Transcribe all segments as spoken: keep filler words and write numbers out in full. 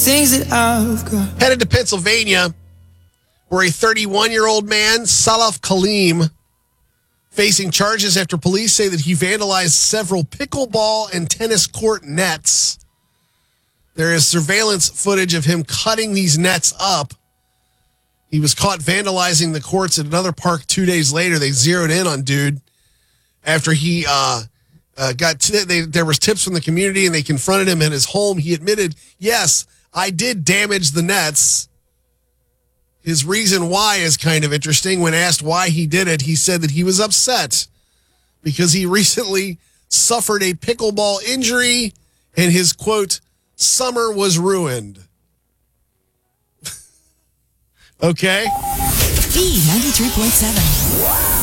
Things that I've got. Headed to Pennsylvania, where a thirty-one-year-old man, Salaf Kaleem, facing charges after police say that he vandalized several pickleball and tennis court nets. There is surveillance footage of him cutting these nets up. He was caught vandalizing the courts at another park two days later. They zeroed in on dude after he uh, uh, got. T- they, there was tips from the community, and they confronted him at his home. He admitted, "Yes, I did damage the nets." His reason why is kind of interesting. When asked why he did it, he said that he was upset because he recently suffered a pickleball injury, and his quote summer was ruined. Okay. B ninety-three point seven.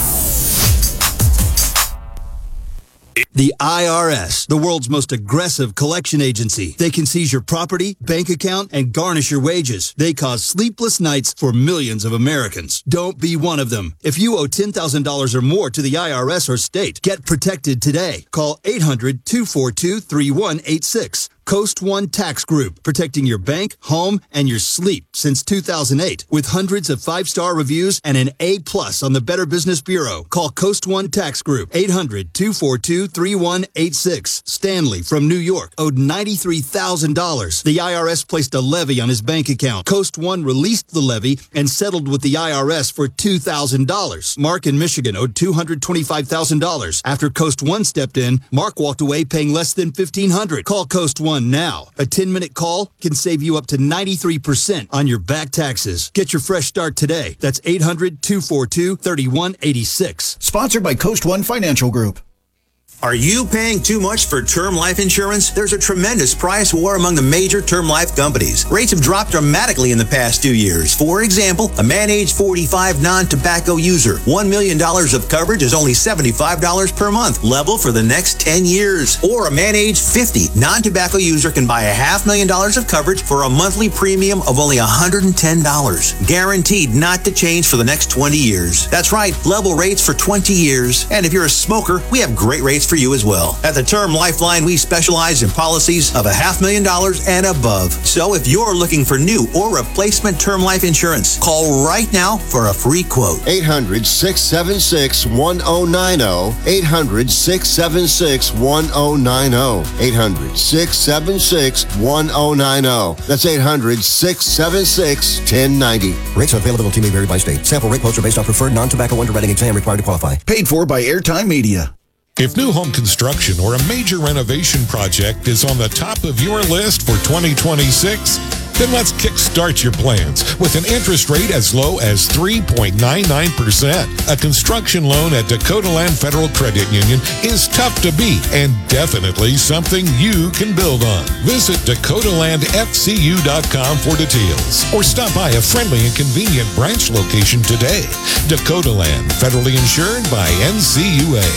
The I R S, the world's most aggressive collection agency. They can seize your property, bank account, and garnish your wages. They cause sleepless nights for millions of Americans. Don't be one of them. If you owe ten thousand dollars or more to the I R S or state, get protected today. Call eight hundred, two four two, three one eight six. Coast One Tax Group, protecting your bank, home, and your sleep since two thousand eight. With hundreds of five-star reviews and an A plus on the Better Business Bureau. Call Coast One Tax Group, eight hundred, two four two, three one eight six. Stanley from New York owed ninety-three thousand dollars. The I R S placed a levy on his bank account. Coast One released the levy and settled with the I R S for two thousand dollars. Mark in Michigan owed two hundred twenty-five thousand dollars. After Coast One stepped in, Mark walked away paying less than fifteen hundred dollars. Call Coast One now. A ten-minute call can save you up to ninety-three percent on your back taxes. Get your fresh start today. That's eight hundred, two four two, three one eight six. Sponsored by Coast One Financial Group. Are you paying too much for term life insurance? There's a tremendous price war among the major term life companies. Rates have dropped dramatically in the past two years. For example, a man age forty-five non-tobacco user, one million dollars of coverage is only seventy-five dollars per month, level for the next ten years. Or a man age fifty non-tobacco user can buy a half million dollars of coverage for a monthly premium of only one hundred ten dollars. Guaranteed not to change for the next twenty years. That's right, level rates for twenty years. And if you're a smoker, we have great rates for you as well. At the Term Lifeline, we specialize in policies of a half million dollars and above. So if you're looking for new or replacement term life insurance, call right now for a free quote. eight hundred, six seven six, one oh nine oh. eight hundred, six seven six, one oh nine oh. eight hundred, six seven six, one oh nine oh. That's eight hundred, six seven six, one oh nine oh. Rates and availability may vary by state. Sample rate quotes are based on preferred non-tobacco underwriting exam required to qualify. Paid for by Airtime Media. If new home construction or a major renovation project is on the top of your list for twenty twenty-six, then let's kickstart your plans with an interest rate as low as three point nine nine percent. A construction loan at Dakota Land Federal Credit Union is tough to beat and definitely something you can build on. Visit dakota land f c u dot com for details or stop by a friendly and convenient branch location today. Dakota Land, federally insured by N C U A.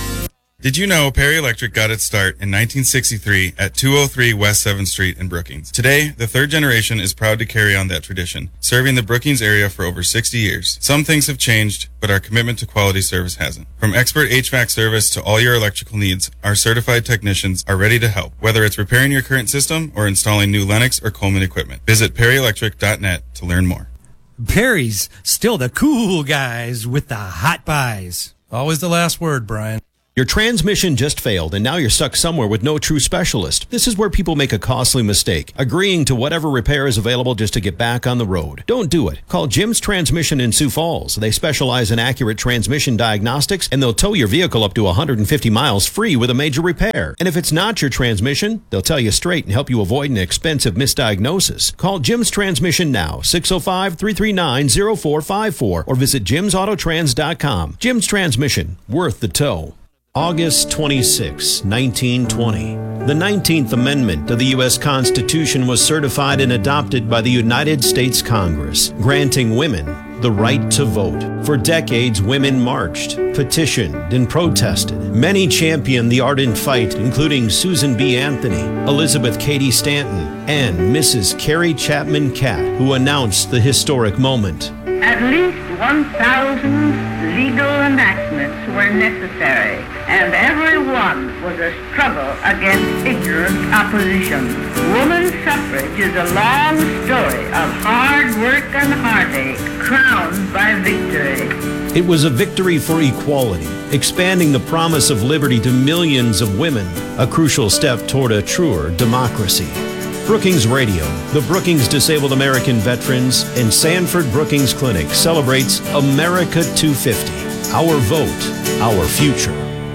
Did you know Perry Electric got its start in nineteen sixty-three at two oh three West seventh Street in Brookings? Today, the third generation is proud to carry on that tradition, serving the Brookings area for over sixty years. Some things have changed, but our commitment to quality service hasn't. From expert H V A C service to all your electrical needs, our certified technicians are ready to help, whether it's repairing your current system or installing new Lennox or Coleman equipment. Visit perry electric dot net to learn more. Perry's still the cool guys with the hot buys. Always the last word, Brian. Your transmission just failed, and now you're stuck somewhere with no true specialist. This is where people make a costly mistake, agreeing to whatever repair is available just to get back on the road. Don't do it. Call Jim's Transmission in Sioux Falls. They specialize in accurate transmission diagnostics, and they'll tow your vehicle up to one hundred fifty miles free with a major repair. And if it's not your transmission, they'll tell you straight and help you avoid an expensive misdiagnosis. Call Jim's Transmission now, six oh five, three three nine, oh four five four, or visit jims auto trans dot com. Jim's Transmission, worth the tow. August twenty-sixth, nineteen twenty. The nineteenth Amendment to the U S Constitution was certified and adopted by the United States Congress, granting women the right to vote. For decades, women marched, petitioned, and protested. Many championed the ardent fight, including Susan B. Anthony, Elizabeth Cady Stanton, and Missus Carrie Chapman Catt, who announced the historic moment. At least one thousand legal enactments were necessary and every one was a struggle against ignorant opposition. Woman suffrage is a long story of hard work and heartache, crowned by victory. It was a victory for equality, expanding the promise of liberty to millions of women, a crucial step toward a truer democracy. Brookings Radio, the Brookings Disabled American Veterans and Sanford Brookings Clinic celebrates America two fifty. Our vote, our future.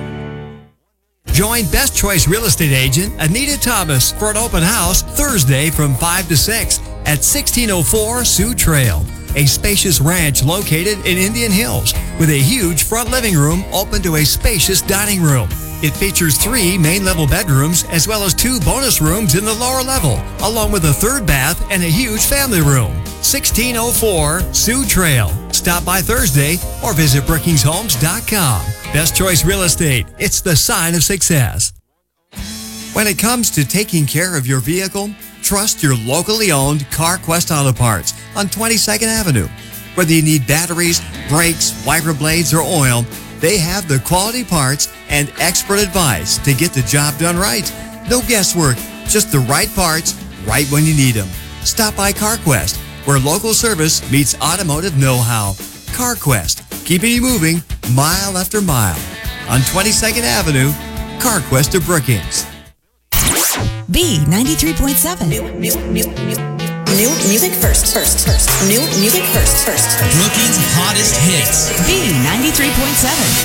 Join Best Choice Real Estate Agent Anita Thomas for an open house Thursday from five to six at sixteen oh four Sioux Trail, a spacious ranch located in Indian Hills with a huge front living room open to a spacious dining room. It features three main level bedrooms as well as two bonus rooms in the lower level, along with a third bath and a huge family room. sixteen oh four Sioux Trail. Stop by Thursday or visit brookings homes dot com. Best Choice Real Estate. It's the sign of success. When it comes to taking care of your vehicle, trust your locally owned CarQuest Auto Parts on twenty-second Avenue. Whether you need batteries, brakes, wiper blades, or oil, they have the quality parts and expert advice to get the job done right. No guesswork, just the right parts, right when you need them. Stop by CarQuest, where local service meets automotive know-how. CarQuest, keeping you moving mile after mile. On twenty-second Avenue, CarQuest of Brookings. B ninety-three point seven. New, new, new, new, new music first, first, first. New music first, first, first. Brookings' hottest hits. B ninety-three point seven.